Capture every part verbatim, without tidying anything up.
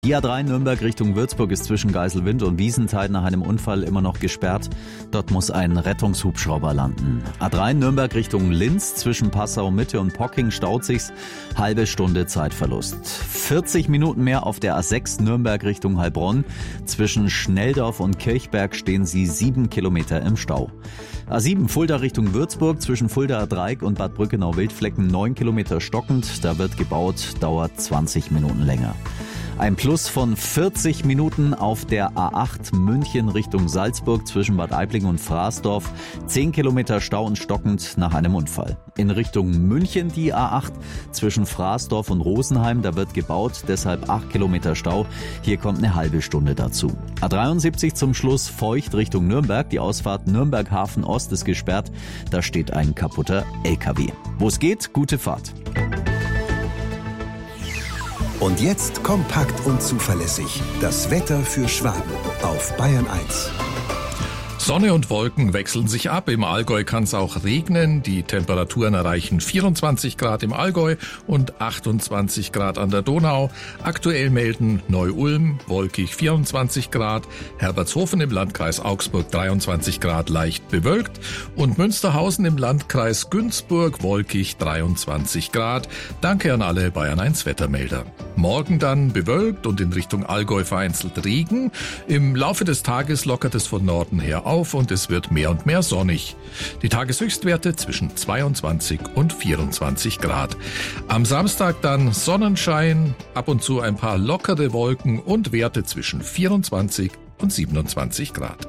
Die A drei Nürnberg Richtung Würzburg ist zwischen Geiselwind und Wiesenthal nach einem Unfall immer noch gesperrt. Dort muss ein Rettungshubschrauber landen. A drei Nürnberg Richtung Linz zwischen Passau Mitte und Pocking staut sich's. Halbe Stunde Zeitverlust. vierzig Minuten mehr auf der A sechs Nürnberg Richtung Heilbronn. Zwischen Schnelldorf und Kirchberg stehen sie sieben Kilometer im Stau. A sieben Fulda Richtung Würzburg zwischen Fuldaer Dreieck und Bad Brückenau-Wildflecken neun Kilometer stockend. Da wird gebaut, dauert zwanzig Minuten länger. Ein Plus von vierzig Minuten auf der A acht München Richtung Salzburg zwischen Bad Aibling und Fraßdorf. zehn Kilometer Stau und stockend nach einem Unfall. In Richtung München die A acht zwischen Fraßdorf und Rosenheim. Da wird gebaut, deshalb acht Kilometer Stau. Hier kommt eine halbe Stunde dazu. A dreiundsiebzig zum Schluss Feucht Richtung Nürnberg. Die Ausfahrt Nürnberg Hafen Ost ist gesperrt. Da steht ein kaputter L K W. Wo es geht, gute Fahrt. Und jetzt kompakt und zuverlässig. Das Wetter für Schwaben auf Bayern eins. Sonne und Wolken wechseln sich ab. Im Allgäu kann es auch regnen. Die Temperaturen erreichen vierundzwanzig Grad im Allgäu und achtundzwanzig Grad an der Donau. Aktuell melden Neu-Ulm wolkig vierundzwanzig Grad, Herbertshofen im Landkreis Augsburg dreiundzwanzig Grad leicht bewölkt und Münsterhausen im Landkreis Günzburg wolkig dreiundzwanzig Grad. Danke an alle Bayern eins Wettermelder. Morgen dann bewölkt und in Richtung Allgäu vereinzelt Regen. Im Laufe des Tages lockert es von Norden her auf und es wird mehr und mehr sonnig. Die Tageshöchstwerte zwischen zweiundzwanzig und vierundzwanzig Grad. Am Samstag dann Sonnenschein, ab und zu ein paar lockere Wolken und Werte zwischen vierundzwanzig und siebenundzwanzig Grad.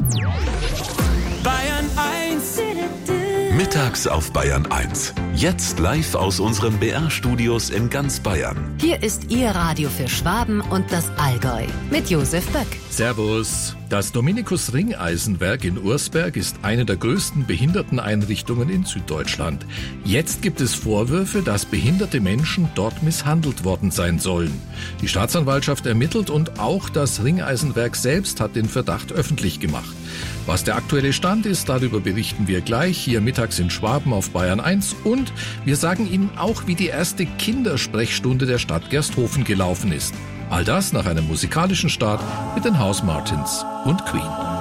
Bayern eins. Mittags auf Bayern eins. Jetzt live aus unseren B R-Studios in ganz Bayern. Hier ist Ihr Radio für Schwaben und das Allgäu mit Josef Böck. Servus. Das Dominikus-Ringeisenwerk in Ursberg ist eine der größten Behinderteneinrichtungen in Süddeutschland. Jetzt gibt es Vorwürfe, dass behinderte Menschen dort misshandelt worden sein sollen. Die Staatsanwaltschaft ermittelt und auch das Ringeisenwerk selbst hat den Verdacht öffentlich gemacht. Was der aktuelle Stand ist, darüber berichten wir gleich hier mittags in Schwaben auf Bayern eins und wir sagen Ihnen auch, wie die erste Kindersprechstunde der Stadt Gersthofen gelaufen ist. All das nach einem musikalischen Start mit den House Martins und Queen.